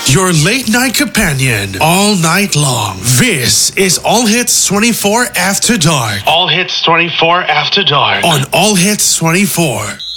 Your late night companion all night long. This is All Hits 24 After Dark. All Hits 24 After Dark. On All Hits 24.